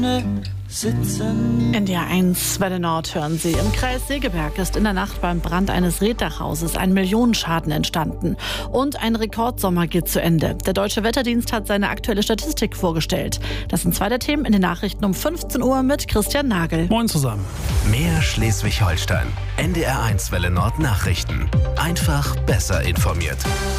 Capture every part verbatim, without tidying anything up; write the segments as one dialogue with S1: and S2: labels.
S1: sitzen.
S2: N D R eins Welle Nord hören Sie. Im Kreis Segeberg ist in der Nacht beim Brand eines Reetdachhauses ein Millionenschaden entstanden. Und ein Rekordsommer geht zu Ende. Der Deutsche Wetterdienst hat seine aktuelle Statistik vorgestellt. Das sind zwei der Themen in den Nachrichten um fünfzehn Uhr mit Christian Nagel.
S3: Moin zusammen.
S4: Mehr Schleswig-Holstein. N D R eins Welle Nord Nachrichten. Einfach besser informiert.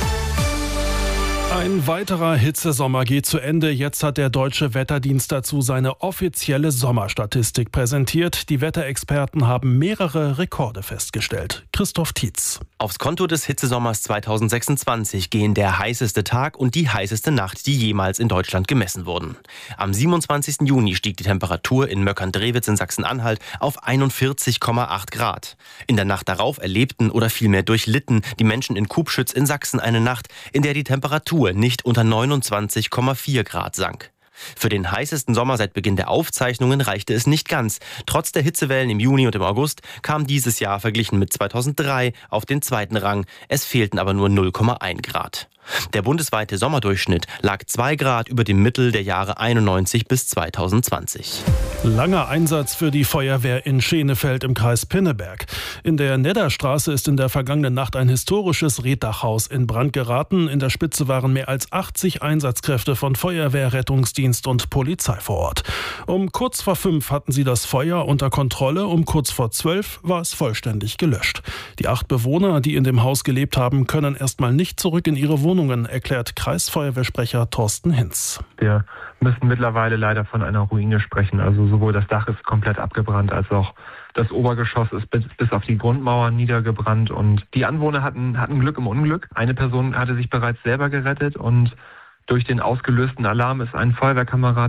S3: Ein weiterer Hitzesommer geht zu Ende. Jetzt hat der Deutsche Wetterdienst dazu seine offizielle Sommerstatistik präsentiert. Die Wetterexperten haben mehrere Rekorde festgestellt. Christoph Tietz.
S5: Aufs Konto des Hitzesommers zweitausendsechsundzwanzig gehen der heißeste Tag und die heißeste Nacht, die jemals in Deutschland gemessen wurden. Am siebenundzwanzigsten Juni stieg die Temperatur in Möckern-Drewitz in Sachsen-Anhalt auf einundvierzig Komma acht Grad. In der Nacht darauf erlebten oder vielmehr durchlitten die Menschen in Kubschütz in Sachsen eine Nacht, in der die Temperatur nicht unter neunundzwanzig Komma vier Grad sank. Für den heißesten Sommer seit Beginn der Aufzeichnungen reichte es nicht ganz. Trotz der Hitzewellen im Juni und im August kam dieses Jahr verglichen mit zweitausenddrei auf den zweiten Rang. Es fehlten aber nur null Komma eins Grad. Der bundesweite Sommerdurchschnitt lag zwei Grad über dem Mittel der Jahre einundneunzig bis zweitausendzwanzig.
S3: Langer Einsatz für die Feuerwehr in Schenefeld im Kreis Pinneberg. In der Nedderstraße ist in der vergangenen Nacht ein historisches Reetdachhaus in Brand geraten. In der Spitze waren mehr als achtzig Einsatzkräfte von Feuerwehr, Rettungsdienst und Polizei vor Ort. Um kurz vor fünf hatten sie das Feuer unter Kontrolle. Um kurz vor zwölf war es vollständig gelöscht. Die acht Bewohner, die in dem Haus gelebt haben, können erstmal nicht zurück in ihre Wohnungen, erklärt Kreisfeuerwehrsprecher Thorsten Hinz.
S6: Wir müssen mittlerweile leider von einer Ruine sprechen. Also sowohl das Dach ist komplett abgebrannt, als auch das Obergeschoss ist bis, bis auf die Grundmauer niedergebrannt. Und die Anwohner hatten, hatten Glück im Unglück. Eine Person hatte sich bereits selber gerettet und durch den ausgelösten Alarm ist ein Feuerwehrkamerad